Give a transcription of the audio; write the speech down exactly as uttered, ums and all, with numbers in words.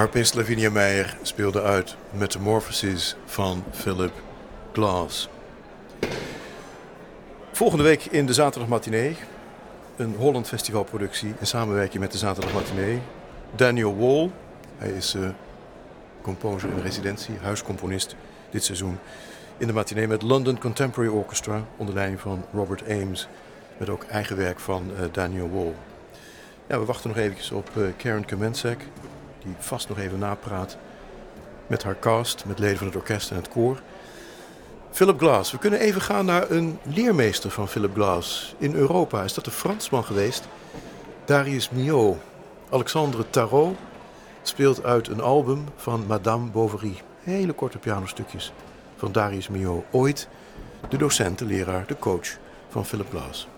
Harpist Lavinia Meijer speelde uit Metamorphosis van Philip Glass. Volgende week in de Zaterdagmatinee, een Holland Festivalproductie in samenwerking met de Zaterdagmatinee. Daniel Wall, hij is uh, composer in residentie, huiscomponist dit seizoen. In de matinee met London Contemporary Orchestra onder leiding van Robert Ames. Met ook eigen werk van uh, Daniel Wall. Ja, we wachten nog eventjes op uh, Karen Kamencek, die vast nog even napraat met haar cast, met leden van het orkest en het koor. Philip Glass. We kunnen even gaan naar een leermeester van Philip Glass. In Europa is dat een Fransman geweest, Darius Milhaud. Alexandre Tarot speelt uit een album van Madame Bovary. Hele korte pianostukjes van Darius Milhaud. Ooit de docent, de leraar, de coach van Philip Glass.